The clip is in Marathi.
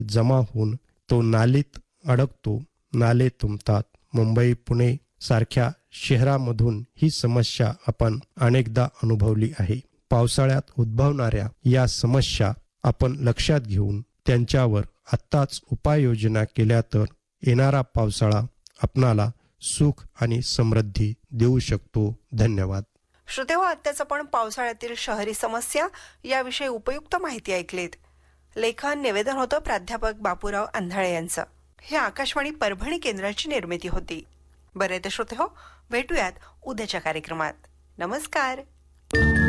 जमा होऊन तो नालीत अडकतो. नाले तुंबतात. मुंबई पुणे सारख्या शहरामधून ही समस्या आपण अनेकदा अनुभवली आहे. पावसाळ्यात उद्भवणाऱ्या या समस्या आपण लक्षात घेऊन त्यांच्यावर आत्ताच उपाययोजना केल्या तर येणारा पावसाळा आपणाला सुख आणि समृद्धी देऊ शकतो. धन्यवाद. श्रोतेहो, आत्ताच आपण पावसाळ्यातील शहरी समस्या याविषयी उपयुक्त माहिती ऐकलीत. लेखन निवेदन होतं प्राध्यापक बापूराव आंधळे यांचं. हे आकाशवाणी परभणी केंद्राची निर्मिती होती. बरे तर श्रोतेहो, भेटूयात उद्याच्या कार्यक्रमात. नमस्कार.